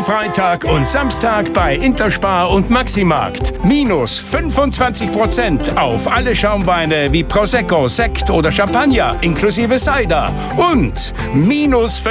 Freitag und Samstag bei Interspar und Maximarkt. Minus 25% auf alle Schaumweine wie Prosecco, Sekt oder Champagner inklusive Cider. Und minus